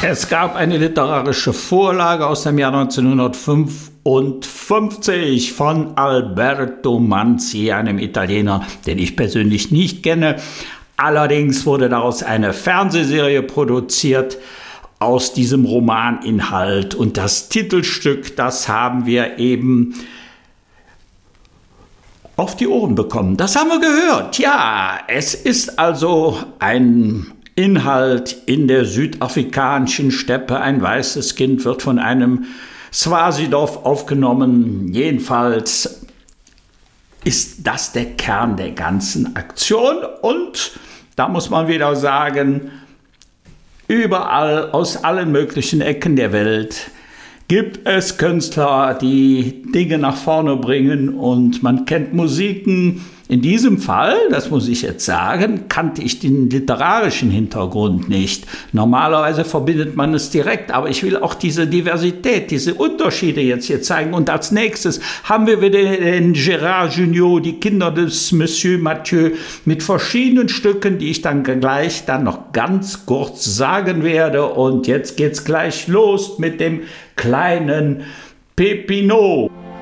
Es gab eine literarische Vorlage aus dem Jahr 1955 von Alberto Manzi, einem Italiener, den ich persönlich nicht kenne. Allerdings wurde daraus eine Fernsehserie produziert aus diesem Romaninhalt. Und das Titelstück, das haben wir eben auf die Ohren bekommen. Das haben wir gehört. Ja, es ist also ein Inhalt in der südafrikanischen Steppe. Ein weißes Kind wird von einem Swazi-Dorf aufgenommen. Jedenfalls ist das der Kern der ganzen Aktion. Und da muss man wieder sagen, überall aus allen möglichen Ecken der Welt gibt es Künstler, die Dinge nach vorne bringen, und man kennt Musiken. In diesem Fall, das muss ich jetzt sagen, kannte ich den literarischen Hintergrund nicht. Normalerweise verbindet man es direkt, aber ich will auch diese Diversität, diese Unterschiede jetzt hier zeigen. Und als nächstes haben wir wieder den Gérard Jugnot, die Kinder des Monsieur Mathieu, mit verschiedenen Stücken, die ich dann gleich noch ganz kurz sagen werde. Und jetzt geht's gleich los mit dem kleinen Pépinot.